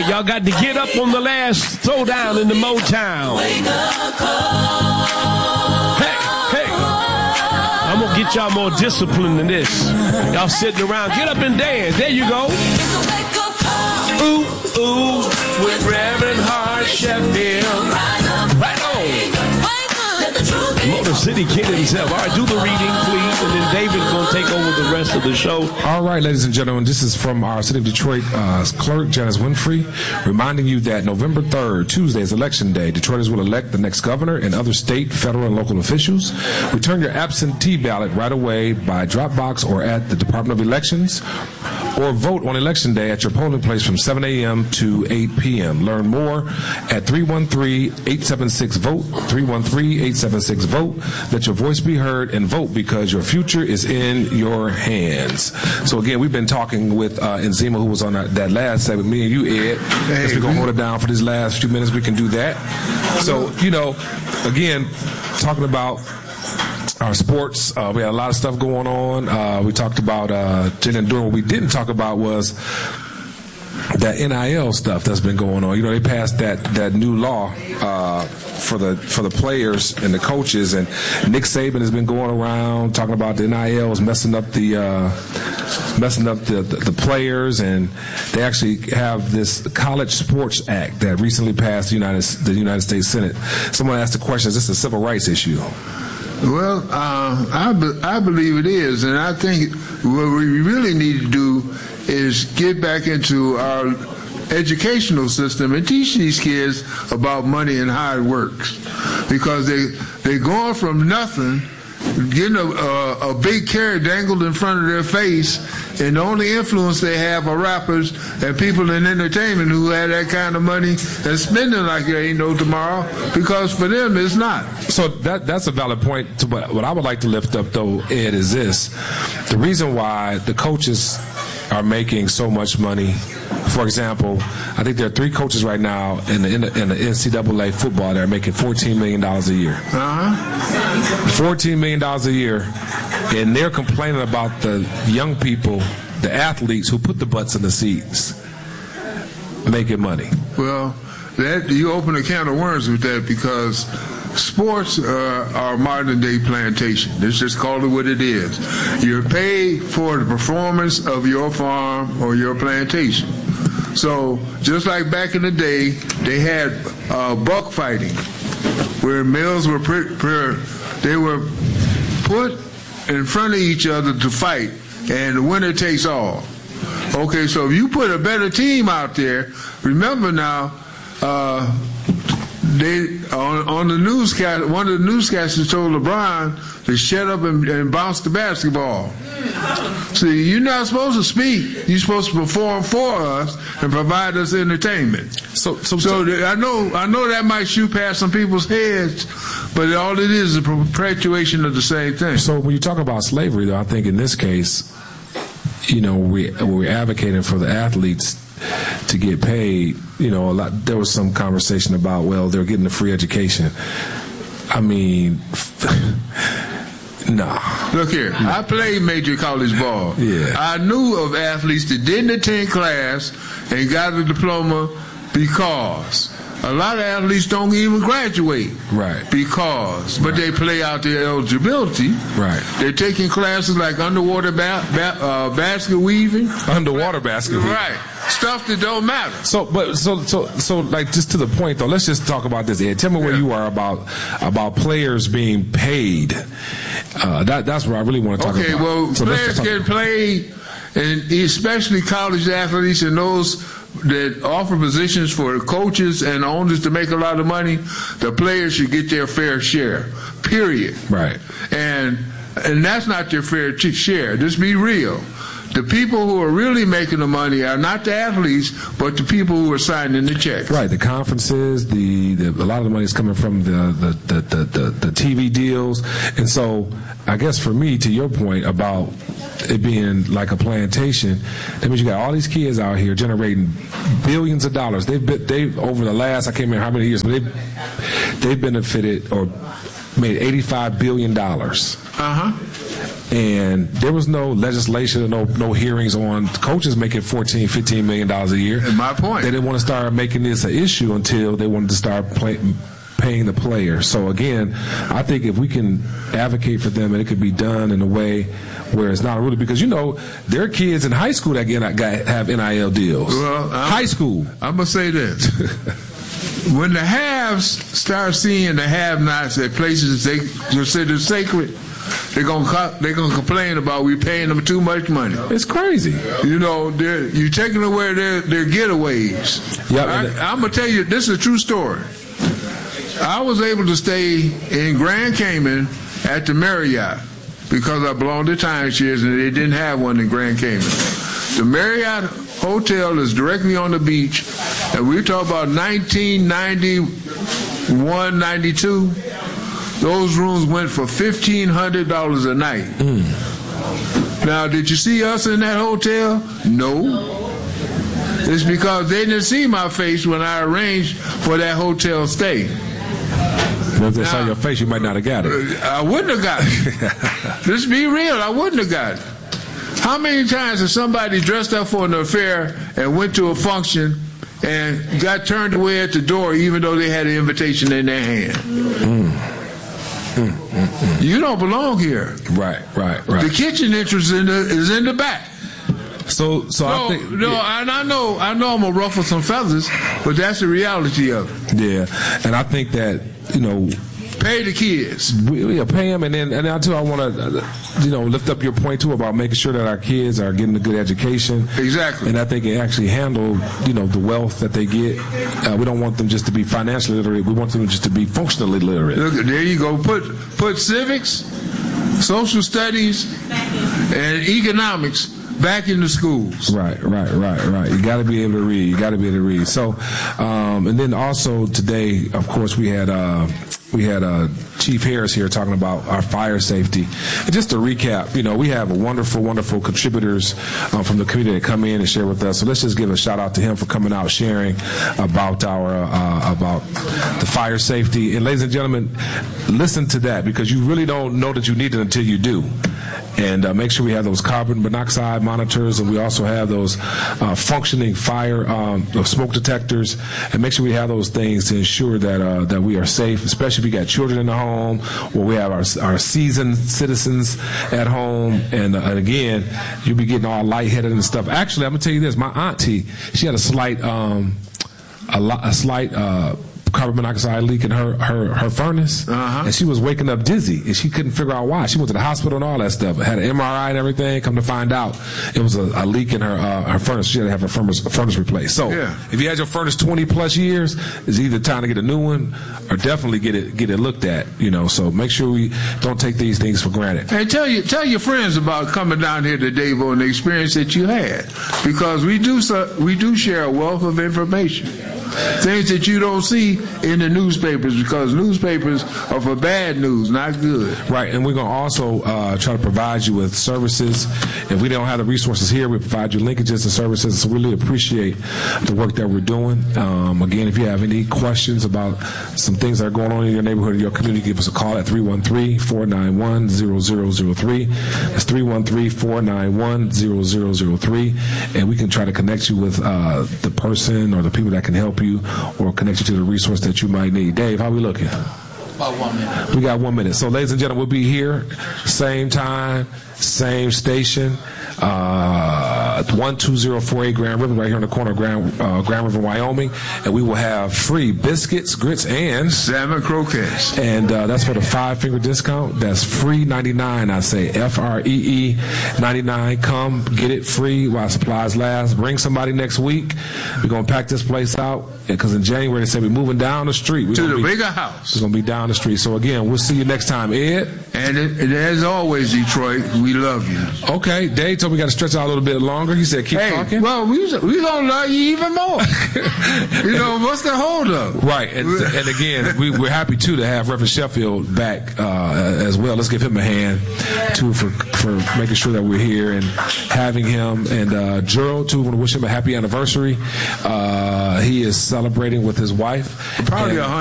right, y'all got to get up on the last throwdown in the Motown. Hey, I'm going to get y'all more discipline than this. Y'all sitting around, get up and dance. There you go. Ooh, ooh, with Reverend Hart Sheffield. Right on. Motor City Kid himself. All right, do the reading, please, and then David's going to take over the rest of the show. All right, ladies and gentlemen, this is from our City of Detroit clerk, Janice Winfrey, reminding you that November 3rd, Tuesday, is Election Day. Detroiters will elect the next governor and other state, federal, and local officials. Return your absentee ballot right away by drop box or at the Department of Elections, or vote on Election Day at your polling place from 7 a.m. to 8 p.m. Learn more at 313-876-VOTE, 313-876-VOTE. Let your voice be heard and vote because your future is in your hands. So again, we've been talking with Nzima, who was on that last segment. Me and you, Ed. If we're going to hold it down for these last few minutes, we can do that. So, again, talking about our sports, we had a lot of stuff going on. We talked about Jalen Durham. What we didn't talk about was that NIL stuff that's been going on. They passed that new law for the players and the coaches, and Nick Saban has been going around talking about the NILs messing up the players, and they actually have this College Sports Act that recently passed the United States Senate. Someone asked the question: is this a civil rights issue? Well, I believe it is, and I think what we really need to do is get back into our educational system and teach these kids about money and how it works, because they're going from nothing, getting a big carrot dangled in front of their face, and the only influence they have are rappers and people in entertainment who have that kind of money and spending like there ain't no tomorrow, because for them it's not. So that's a valid point. But what I would like to lift up, though, Ed, is this: the reason why the coaches are making so much money. For example, I think there are 3 coaches right now in the NCAA football that are making $14 million a year. $14 million a year, and they're complaining about the young people, the athletes who put the butts in the seats, making money. Well, you open a can of worms with that, because sports are modern-day plantation. Let's just call it what it is. You're paid for the performance of your farm or your plantation. So just like back in the day, they had buck fighting, where males were they were put in front of each other to fight, and the winner takes all. Okay, so if you put a better team out there, remember now, they on the newscast, one of the newscasters told LeBron to shut up and bounce the basketball. See, you're not supposed to speak. You're supposed to perform for us and provide us entertainment. So I know that might shoot past some people's heads, but all it is a perpetuation of the same thing. So when you talk about slavery, though, I think in this case, we're advocating for the athletes to get paid. There was some conversation about, well, they're getting a free education. I mean, nah. Look here, I played major college ball. Yeah. I knew of athletes that didn't attend class and got a diploma because a lot of athletes don't even graduate. Right. But they play out their eligibility. Right. They're taking classes like underwater basket weaving. Underwater basket weaving. Right. Stuff that don't matter. So like, just to the point though, let's just talk about this, Ed. Tell me where you are about players being paid. That's what I really want to talk about. Okay, well, so players get paid, and especially college athletes and those that offer positions for coaches and owners to make a lot of money. The players should get their fair share. Period. Right. And that's not their fair share. Just be real. The people who are really making the money are not the athletes, but the people who are signing the checks. Right, the conferences, a lot of the money is coming from the TV deals, and so I guess for me, to your point about it being like a plantation, that means you got all these kids out here generating billions of dollars. They've over the last, I can't remember how many years, but they've benefited or made $85 billion. and there was no legislation, no hearings on coaches making $14, $15 million a year. And my point. They didn't want to start making this an issue until they wanted to start paying the players. So again, I think if we can advocate for them, and it could be done in a way where it's not really, because there are kids in high school that have NIL deals. Well, high school. I'm gonna say this: when the haves start seeing the have-nots at places they consider sacred, they're gonna complain about we paying them too much money. It's crazy. You're taking away their getaways. Yep, I'm gonna tell you, this is a true story. I was able to stay in Grand Cayman at the Marriott because I belonged to timeshares and they didn't have one in Grand Cayman. The Marriott Hotel is directly on the beach, and we're talking about 1991, 92. Those rooms went for $1,500 a night. Now, did you see us in that hotel? No. It's because they didn't see my face when I arranged for that hotel stay. If they saw your face, you might not have got it. I wouldn't have got it. Just be real, I wouldn't have got it. How many times has somebody dressed up for an affair and went to a function and got turned away at the door even though they had an invitation in their hand? You don't belong here. Right. The kitchen entrance is in the back. So I think and I know I'm gonna ruffle some feathers, but that's the reality of it. Yeah, and I think that pay the kids. We pay them, and I too, I want to lift up your point too about making sure that our kids are getting a good education. Exactly. And I think it actually handle the wealth that they get. We don't want them just to be financially literate. We want them just to be functionally literate. Look, there you go. Put civics, social studies, and economics back in the schools. Right. You got to be able to read. So, and then also today, of course, we had Chief Harris here talking about our fire safety. And just to recap, we have wonderful contributors from the community that come in and share with us. So let's just give a shout out to him for coming out sharing about about the fire safety. And ladies and gentlemen, listen to that, because you really don't know that you need it until you do. And make sure we have those carbon monoxide monitors, and we also have those functioning fire smoke detectors, and make sure we have those things to ensure that we are safe, especially if you got children in the home, or we have our seasoned citizens at home. And again, you'll be getting all lightheaded and stuff. Actually, I'm gonna tell you this: my auntie, she had a slight carbon monoxide leak in her furnace, and she was waking up dizzy, and she couldn't figure out why. She went to the hospital and all that stuff, had an MRI and everything. Come to find out, it was a leak in her furnace. She had to have her furnace replaced. So, if you had your furnace 20 plus years, it's either time to get a new one or definitely get it looked at. So make sure we don't take these things for granted. Hey, tell your friends about coming down here to Davo and the experience that you had, because we do share a wealth of information. Things that you don't see in the newspapers, because newspapers are for bad news, not good. Right, and we're going to also try to provide you with services. If we don't have the resources here, we provide you linkages to services. So we really appreciate the work that we're doing. Again, if you have any questions about some things that are going on in your neighborhood or your community, give us a call at 313-491-0003. That's 313-491-0003. And we can try to connect you with the person or the people that can help you or connect you to the resource that you might need. Dave, how we looking? About 1 minute. We got 1 minute. So, ladies and gentlemen, we'll be here, same time, same station, 12048 Grand River, right here in the corner of Grand River, Wyoming. And we will have free biscuits, grits, and salmon croquettes. And that's for the 5-finger discount. That's free 99. I say FREE 99. Come get it free while supplies last. Bring somebody next week. We're gonna pack this place out, because in January they said we're moving down the street. To the bigger house. It's gonna be down the street. So again, we'll see you next time, Ed. And as always, Detroit, we love you. Okay, Dave told me we got to stretch out a little bit longer. He said, keep talking. Well, we gonna love you even more. What's the hold up? Right, and again, we're happy too to have Reverend Sheffield back as well. Let's give him a hand too for making sure that we're here and having him. And Gerald too, want to wish him a happy anniversary. He is celebrating with his wife. Probably